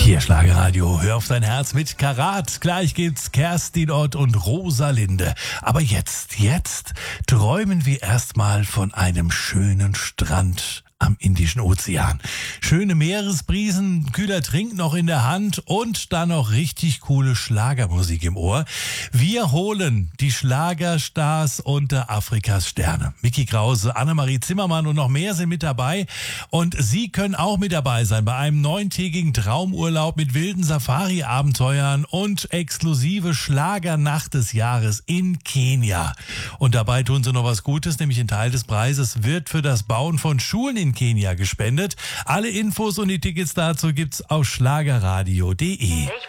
Hier Schlagerradio, hör auf dein Herz mit Karat. Gleich gibt's Kerstin Ott und Rosalinde. Aber jetzt träumen wir erstmal von einem schönen Strand am Indischen Ozean. Schöne Meeresbrisen, kühler Trink noch in der Hand und dann noch richtig coole Schlagermusik im Ohr. Wir holen die Schlagerstars unter Afrikas Sterne. Micky Krause, Annemarie Zimmermann und noch mehr sind mit dabei. Und Sie können auch mit dabei sein bei einem 9-tägigen Traumurlaub mit wilden Safari-Abenteuern und exklusive Schlagernacht des Jahres in Kenia. Und dabei tun Sie noch was Gutes, nämlich ein Teil des Preises wird für das Bauen von Schulen in Kenia gespendet. Alle Infos und die Tickets dazu gibt's auf schlagerradio.de.